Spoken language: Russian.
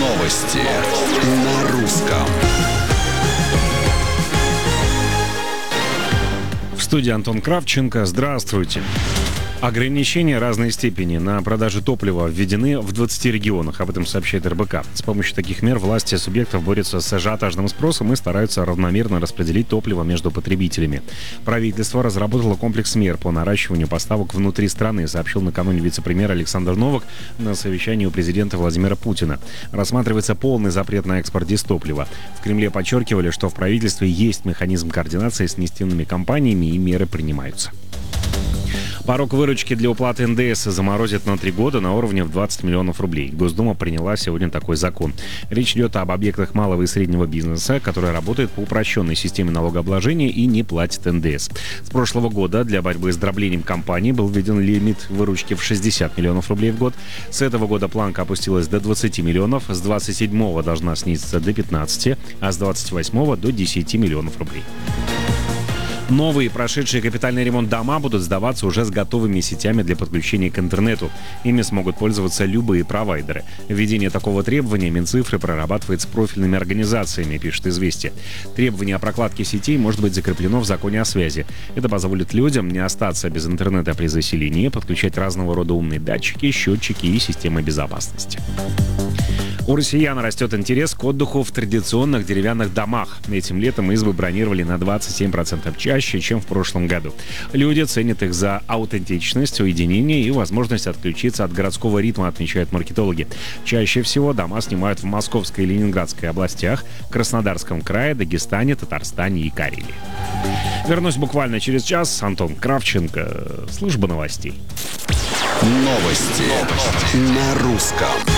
Новости на русском. В студии Антон Кравченко. Здравствуйте. Ограничения разной степени на продажу топлива введены в 20 регионах. Об этом сообщает РБК. С помощью таких мер власти субъектов борются с ажиотажным спросом и стараются равномерно распределить топливо между потребителями. Правительство разработало комплекс мер по наращиванию поставок внутри страны, сообщил накануне вице-премьер Александр Новак на совещании у президента Владимира Путина. Рассматривается полный запрет на экспорт дистоплива. В Кремле подчеркивали, что в правительстве есть механизм координации с нефтяными компаниями и меры принимаются. Порог выручки для уплаты НДС заморозят на 3 года на уровне в 20 миллионов рублей. Госдума приняла сегодня такой закон. Речь идет об объектах малого и среднего бизнеса, которые работают по упрощенной системе налогообложения и не платят НДС. С прошлого года для борьбы с дроблением компаний был введен лимит выручки в 60 миллионов рублей в год. С этого года планка опустилась до 20 миллионов, с 27-го должна снизиться до 15, а с 28-го до 10 миллионов рублей. Новые, прошедшие капитальный ремонт дома будут сдаваться уже с готовыми сетями для подключения к интернету. Ими смогут пользоваться любые провайдеры. Введение такого требования Минцифры прорабатывает с профильными организациями, пишет «Известия». Требование о прокладке сетей может быть закреплено в законе о связи. Это позволит людям не остаться без интернета при заселении, подключать разного рода умные датчики, счетчики и системы безопасности. У россиян растет интерес к отдыху в традиционных деревянных домах. Этим летом избы бронировали на 27% чаще, чем в прошлом году. Люди ценят их за аутентичность, уединение и возможность отключиться от городского ритма, отмечают маркетологи. Чаще всего дома снимают в Московской и Ленинградской областях, Краснодарском крае, Дагестане, Татарстане и Карелии. Вернусь буквально через час. Антон Кравченко. Служба новостей. Новости на русском.